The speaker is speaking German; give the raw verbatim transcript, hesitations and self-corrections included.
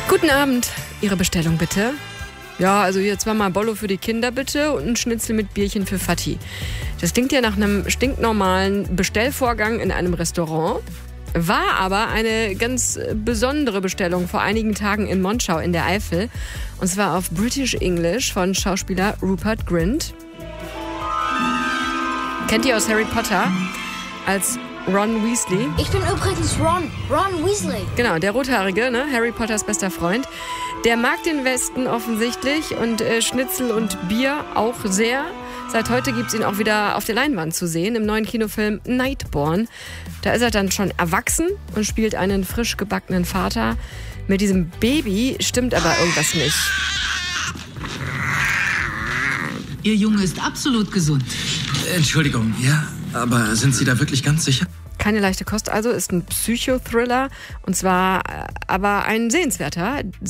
Guten Abend. Ihre Bestellung bitte? Ja, also hier zweimal Bollo für die Kinder bitte und ein Schnitzel mit Bierchen für Fatih. Das klingt ja nach einem stinknormalen Bestellvorgang in einem Restaurant. War aber eine ganz besondere Bestellung vor einigen Tagen in Monschau in der Eifel. Und zwar auf British English von Schauspieler Rupert Grint. Kennt ihr aus Harry Potter als Ron Weasley? Ich bin übrigens Ron, Ron Weasley. Genau, der Rothaarige, ne? Harry Potters bester Freund. Der mag den Westen offensichtlich und äh, Schnitzel und Bier auch sehr. Seit heute gibt es ihn auch wieder auf der Leinwand zu sehen, im neuen Kinofilm Nightborn. Da ist er dann schon erwachsen und spielt einen frisch gebackenen Vater. Mit diesem Baby stimmt aber irgendwas nicht. Ihr Junge ist absolut gesund. Entschuldigung, ja, aber sind Sie da wirklich ganz sicher? Keine leichte Kost also, ist ein Psychothriller und zwar äh, aber ein sehenswerter.